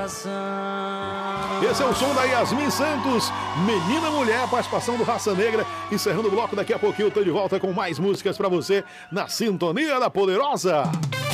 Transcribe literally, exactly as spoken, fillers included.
coração. Esse é o som da Yasmin Santos, Menina Mulher, participação do Raça Negra. Encerrando o bloco, daqui a pouquinho eu tô de volta com mais músicas pra você na Sintonia da Poderosa.